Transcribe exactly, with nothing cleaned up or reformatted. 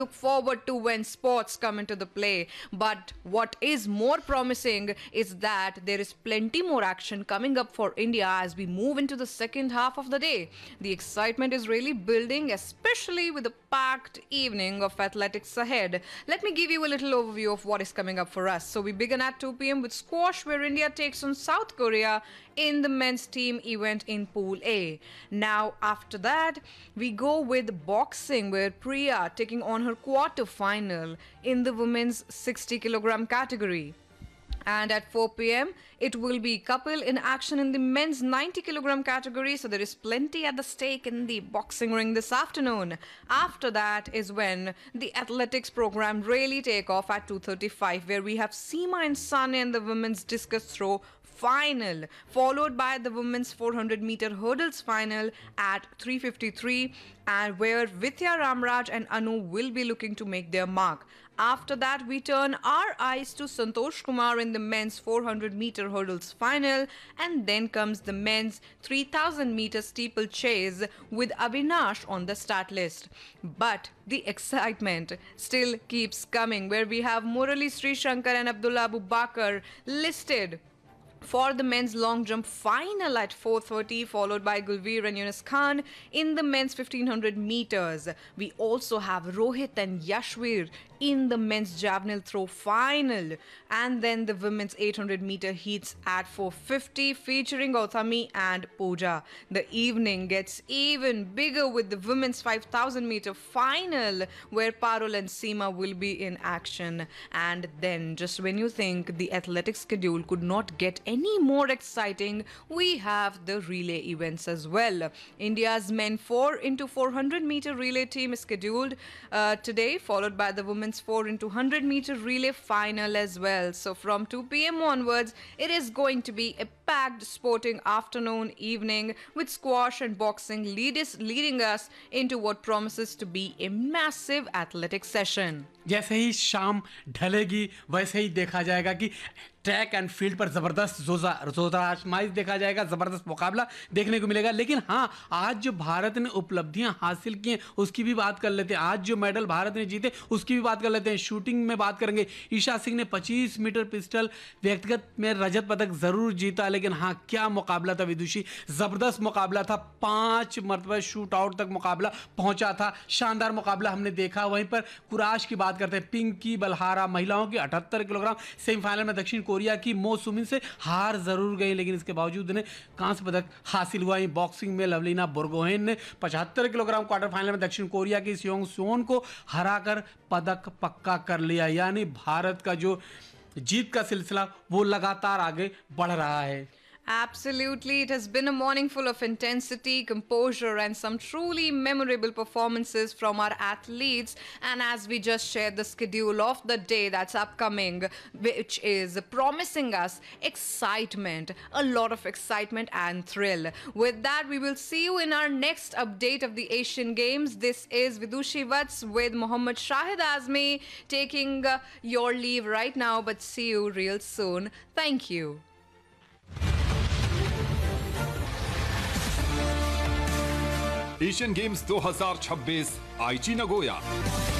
look forward to when sports come into the play. But what is more promising is that there is plenty more action coming up for India as we move into the second half of the day. The excitement is really building, especially with the packed evening of athletics ahead. Let me give you a little overview of what is coming up for us. So we begin at two p m with squash, where India takes on South Korea in the men's team event in Pool A. Now, after that, we go with boxing, where Priya taking on her quarter final in the women's sixty kilogram category. And at four p m, it will be couple in action in the men's ninety kilogram category. So there is plenty at the stake in the boxing ring this afternoon. After that is when the athletics program really take off at two thirty-five, where we have Seema and Sane in the women's discus throw final, followed by the women's four hundred meter hurdles final at three fifty-three, and where Vidya Ramraj and Anu will be looking to make their mark. After that, we turn our eyes to Santosh Kumar in the men's four hundred meter hurdles final, and then comes the men's three thousand meter steeplechase with Avinash on the start list. But the excitement still keeps coming, where we have Murali Srishankar and Abdullah Abu Bakar listed for the men's long jump final at four thirty, followed by Gulveer and Yunus Khan in the men's fifteen hundred meters. We also have Rohit and Yashveer in the men's javelin throw final, and then the women's eight hundred meter heats at four fifty, featuring Gauthami and Pooja. The evening gets even bigger with the women's five thousand meter final, where Parul and Seema will be in action. And then, just when you think the athletic schedule could not get any more exciting, we have the relay events as well. India's men four into four hundred meter relay team is scheduled uh, today, followed by the women's four into one hundred meter relay final as well. So from two p m onwards, it is going to be a packed sporting afternoon evening, with squash and boxing lead is, leading us into what promises to be a massive athletic session. जैसे ही शाम ढलेगी वैसे ही देखा जाएगा कि track and field पर ज़बरदस्त जोरदार आजमाइश देखा जाएगा, ज़बरदस्त मुकाबला देखने को मिलेगा। लेकिन हाँ, आज जो भारत ने उपलब्धियां हासिल की हैं उसकी भी बात कर लेते हैं। आज जो मेडल भारत ने जीते उसकी भी बात कर लेते हैं। शूटिंग में बात करेंगे, ईशा सिंह ने पच्चीस मीटर पिस्टल व्यक्तिगत में रजत पदक ज़रूर जीता, लेकिन हाँ, क्या मुकाबला था विदुषी, ज़बरदस्त मुकाबला था। पाँच मरतबा शूट आउट तक मुकाबला पहुँचा था, शानदार मुकाबला हमने देखा। वहीं पर कुराश की बात करते हैं, पिंकी बलहारा महिलाओं की अठहत्तर किलोग्राम सेमीफाइनल में दक्षिण कोरिया की मो सुमिन से हार जरूर गई, लेकिन इसके बावजूद उन्हें कांस्य पदक हासिल हुआ। बॉक्सिंग में लवलीना बोर्गोहेन ने पचहत्तर किलोग्राम क्वार्टर फाइनल में दक्षिण कोरिया की सियोंग सोन को हराकर पदक पक्का कर लिया। यानी भारत का जो जीत का सिलसिला वो लगातार आगे बढ़ रहा है। Absolutely. It has been a morning full of intensity, composure, and some truly memorable performances from our athletes. And as we just shared the schedule of the day that's upcoming, which is promising us excitement, a lot of excitement and thrill. With that, we will see you in our next update of the Asian Games. This is Vidushi Vats with Mohammad Shahid Azmi taking uh, your leave right now, but see you real soon. Thank you. Asian games दो हज़ार छब्बीस आईची Nagoya.